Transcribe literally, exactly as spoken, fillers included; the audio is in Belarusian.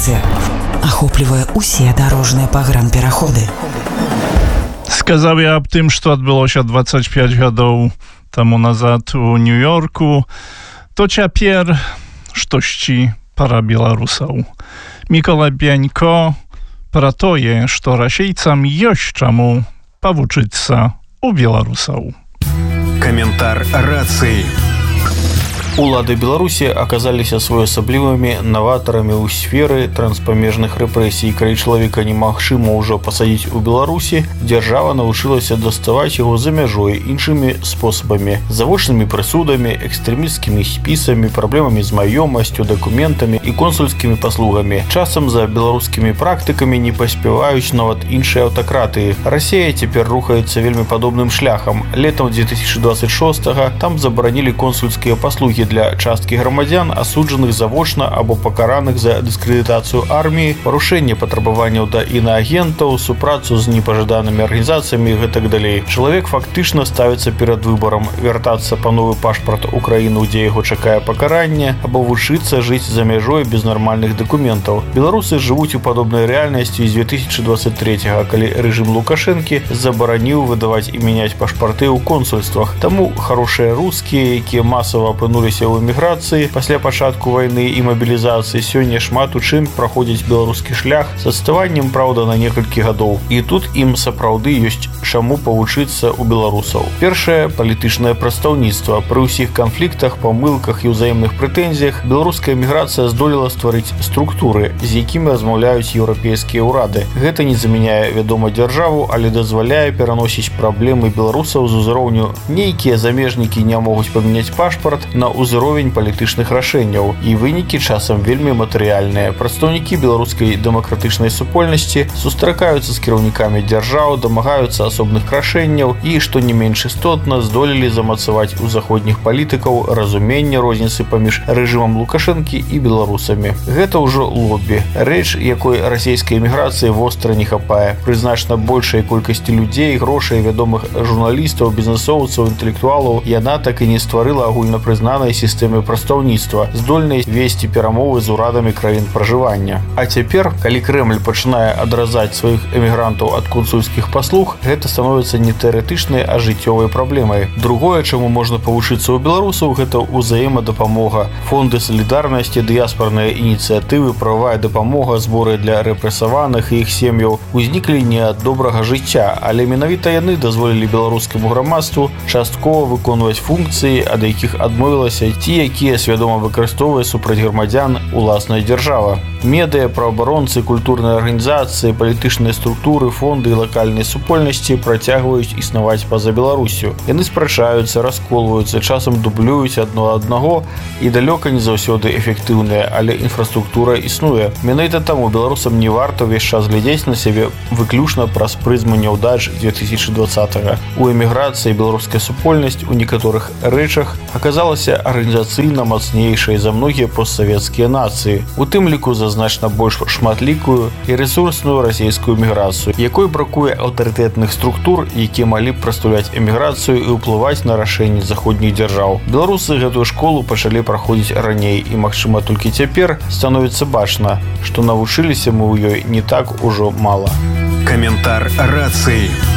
інспекцыя ахоплівае ўсе дарожныя пагранпераходы. Сказаў я аб тым, што адбылося дваццаць пяць гадоў таму назад у Нью-Йорку, то цяпер штосьці пара беларусаў. Мікола Бянько пра тое, што расейцам ёсць чаму павучыцца у беларусаў. Каментар рацыі. Улады Беларусі аказаліся своеасаблівымі наватарамі ў сферы транспамежных рэпрэсій. Калі чалавека немагчыма ўжо пасадзіць у Беларусі, дзяржава навучылася даставаць яго за мяжой іншымі спосабамі: завочнымі прысудамі, экстрэмісцкімі спісамі, праблемамі з маёмасцю, дакументамі і консульскімі паслугамі. Часам за беларускімі практыкамі не паспяваюць нават іншыя аўтакратыі. Расія цяпер рухаецца вельмі падобным шляхам. Летам две тысячи двадцать шостага там забаранілі консульскія паслугі для часткі грамадзян, асуджаных завочна або пакараных за дыскрэдытацыю арміі, парушэнне патрабаванняў да інаагентаў, супрацу з непажаданымі арганізацыямі і гэтак далей. Чалавек фактычна ставіцца перад выбарам: вяртацца па новы пашпарт у краіну, дзе яго чакае пакаранне, або вучыцца жыць за мяжой без нармальных дакументаў. Беларусы жывуць у падобнай рэальнасці з две тысячи двадцать третьего, калі рэжым Лукашэнкі забараніў выдаваць і мяняць пашпарты ў консульствах. Таму хорошыя рускія, якія масава апынуліся у эміграцыі пасля пачатку вайны і мабілізацыі, сёння шмат у чым праходзіць беларускі шлях з адставаннем, праўда, на некалькі гадоў. І тут ім сапраўды ёсць чаму павучыцца ў беларусаў. Першае — палітычнае прадстаўніцтва. Пры ўсіх канфліктах, памылках і ўзаемных прэтэнзіях беларуская эміграцыя здолела стварыць структуры, з якімі размаўляюць еўрапейскія ўрады. Гэта не замяняе, вядома, дзяржаву, але дазваляе пераносіць праблемы беларусаў з узроўню «нейкія замежнікі не могуць памяняць пашпарт» на узровень палітычных рашэнняў, і вынікі часам вельмі матэрыяльныя. Прадстаўнікі беларускай дэмакратычнай супольнасці сустракаюцца з кіраўнікамі дзяржаў, дамагаюцца асобных рашэнняў і, што не менш істотна, здолелі замацаваць у заходніх палітыкаў разуменне розніцы паміж рэжымам Лукашэнкі і беларусамі. Гэта ўжо лоббі, рэч, якой расійскай эміграцыі востра не хапае. Пры значна большай колькасці людзей, грошай, вядомых журналістаў, бізнэсоўцаў, інтэлектуалаў яна так і не стварыла агульнапрызнанай сістэмы прадстаўніцтва, здольнай весці перамовы з урадамі краін пражывання. А цяпер, калі Крэмль пачынае адразаць сваіх эмігрантаў ад консульскіх паслуг, гэта становіцца не тэарэтычнай, а жыццёвай праблемай. Другое, чаму можна павучыцца ў беларусаў, гэта ўзаемадапамога. Фонды салідарнасці, дыяспарныя ініцыятывы, прававая дапамога, зборы для рэпрэсаваных і іх сем'яў узніклі не ад добрага жыцця, але менавіта яны дазволілі беларускаму грамадству часткова выконваць функцыі, ад якіх адмовілася ці якія свядома выкарыстоўвае супраць грамадзян уласная дзяржава. Медыя, праабаронцы, культурныя арганізацыі, палітычныя структуры, фонды і лакальныя супольнасці працягваюць існаваць па-за Беларусю. Яны спрачаюцца, расколваюцца, часам дублююць адно аднаго і далёка не заўсёды эфектыўныя, але інфраструктура існуе. Менавіта таму беларусам не варта ўвесь час глядзець на сябе выключна праз прызму няўдач две тысячи двадцатого. У эміграцыі беларуская супольнасць у некаторых рэчах аказалася арганізацыйна мацнейшай за многія постсавецкія нацыі, у тым ліку за значна больш шматлікую і рэсурсную расійскую эміграцыю, якой бракуе аўтарытэтных структур, якія малі б прадстаўляць эміграцыю і ўплываць на рашэнні заходніх дзяржаў. Беларусы гэтую школу пачалі праходзіць раней, і, магчыма, толькі цяпер становіцца бачна, што навучыліся мы ў ёй не так ужо мала. Каментар рацыі.